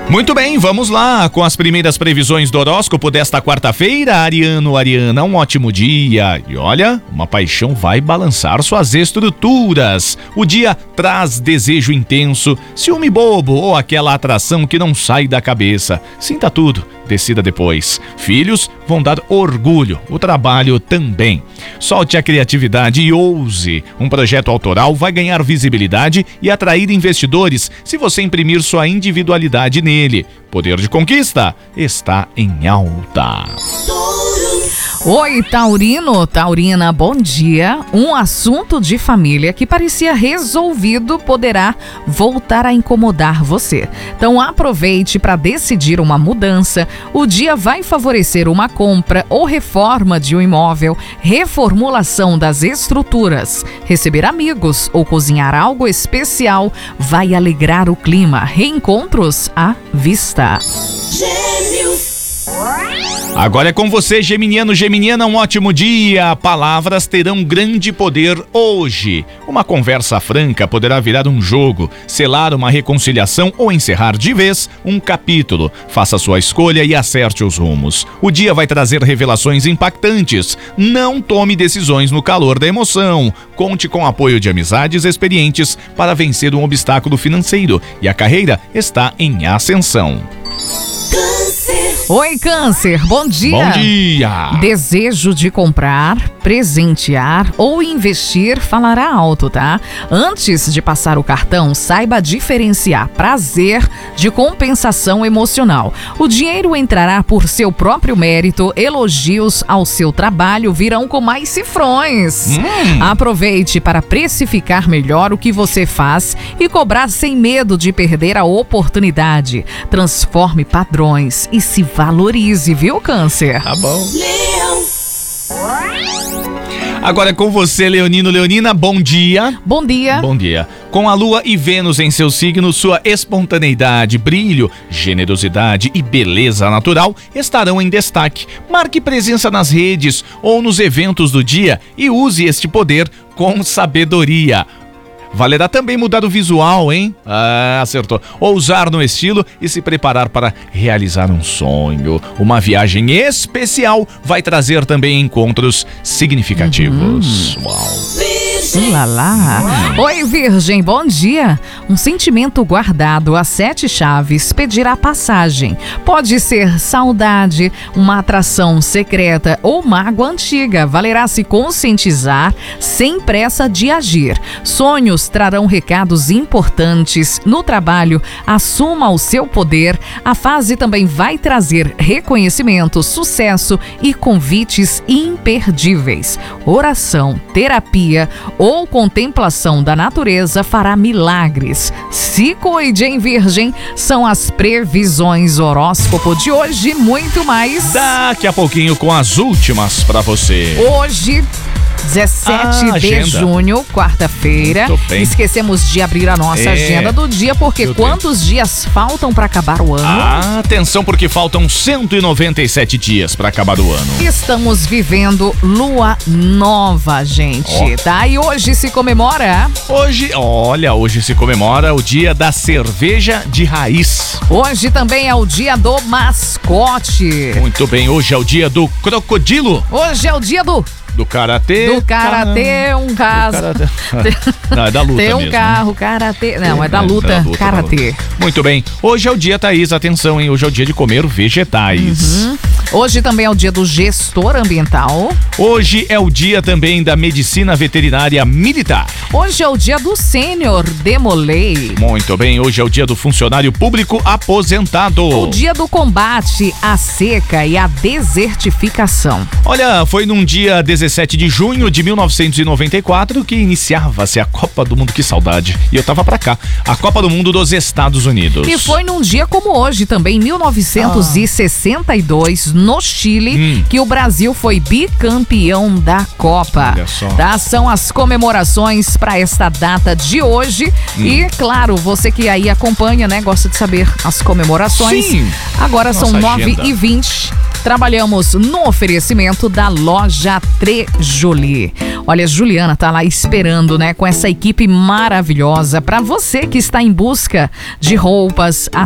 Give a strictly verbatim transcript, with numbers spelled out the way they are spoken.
Muito bem, vamos lá com as primeiras previsões do horóscopo desta quarta-feira. Ariano, Ariana, um ótimo dia. E olha, uma paixão vai balançar suas estruturas. O dia traz desejo intenso, ciúme bobo ou aquela atração que não sai da cabeça. Sinta tudo, decida depois. Filhos vão dar orgulho, o trabalho também. Solte a criatividade e ouse. Um projeto autoral vai ganhar visibilidade e atrair investidores se você imprimir sua individualidade nele. Poder de conquista está em alta. Oi, Taurino, Taurina, bom dia. Um assunto de família que parecia resolvido poderá voltar a incomodar você. Então aproveite para decidir uma mudança. O dia vai favorecer uma compra ou reforma de um imóvel, reformulação das estruturas. Receber amigos ou cozinhar algo especial vai alegrar o clima. Reencontros à vista. Gêmeos. Agora é com você, geminiano, geminiana, um ótimo dia. Palavras terão grande poder hoje. Uma conversa franca poderá virar um jogo, selar uma reconciliação ou encerrar de vez um capítulo. Faça sua escolha e acerte os rumos. O dia vai trazer revelações impactantes. Não tome decisões no calor da emoção. Conte com o apoio de amizades experientes para vencer um obstáculo financeiro. E a carreira está em ascensão. Oi, Câncer, bom dia. Bom dia. Desejo de comprar, presentear ou investir falará alto, tá? Antes de passar o cartão, saiba diferenciar prazer de compensação emocional. O dinheiro entrará por seu próprio mérito, elogios ao seu trabalho virão com mais cifrões. Hum. Aproveite para precificar melhor o que você faz e cobrar sem medo de perder a oportunidade. Transforme padrões e se valorize, viu, Câncer? Tá bom. Leão. Agora é com você, leonino, leonina, bom dia. Bom dia. Bom dia. Com a Lua e Vênus em seu signo, sua espontaneidade, brilho, generosidade e beleza natural estarão em destaque. Marque presença nas redes ou nos eventos do dia e use este poder com sabedoria. Valerá também mudar o visual, hein? Ah, acertou. Ousar no estilo e se preparar para realizar um sonho. Uma viagem especial vai trazer também encontros significativos. Uhum. Uau. Lá, lá. Oi, Virgem, bom dia. Um sentimento guardado a sete chaves pedirá passagem. Pode ser saudade, uma atração secreta ou mágoa antiga. Valerá se conscientizar sem pressa de agir. Sonhos trarão recados importantes. No trabalho, assuma o seu poder. A fase também vai trazer reconhecimento, sucesso e convites imperdíveis. Oração, terapia ou contemplação da natureza fará milagres. Se cuide, hein, Virgem? São as previsões horóscopo de hoje, muito mais daqui a pouquinho com as últimas pra você. Hoje, dezessete Ah, de agenda. junho, quarta-feira. Muito bem. Esquecemos de abrir a nossa É. agenda do dia, porque Meu quantos dias faltam para acabar o ano? Ah, atenção, porque faltam cento e noventa e sete dias pra acabar o ano. Estamos vivendo lua nova, gente, Ó. tá? E hoje se comemora... Hoje, olha, hoje se comemora o dia da cerveja de raiz. Hoje também é o dia do mascote. Muito bem, hoje é o dia do crocodilo, Hoje é o dia do... do karatê. Do karatê, um caso. Karatê. Não, é da luta Tem um mesmo. carro, karatê. Não, é da É, luta, da luta, karatê. da luta. Muito bem, hoje é o dia, Thaís, atenção, hein? Hoje é o dia de comer vegetais. Uhum. Hoje também é o dia do gestor ambiental. Hoje é o dia também da medicina veterinária militar. Hoje é o dia do sênior demolei. Muito bem, hoje é o dia do funcionário público aposentado. O dia do combate à seca e à desertificação. Olha, foi num dia dezessete de junho de mil novecentos e noventa e quatro que iniciava-se a Copa do Mundo, que saudade. E eu tava pra cá, a Copa do Mundo dos Estados Unidos. E foi num dia como hoje, também em mil novecentos e sessenta e dois, no Chile, Hum. que o Brasil foi bicampeão da Copa. Olha só. Tá? São as comemorações para esta data de hoje. Hum. E, claro, você que aí acompanha, né, gosta de saber as comemorações. Sim. Agora são Nossa nove agenda. e vinte. Trabalhamos no oferecimento da loja Trejoli. Olha, Juliana tá lá esperando, né, com essa equipe maravilhosa para você que está em busca de roupas,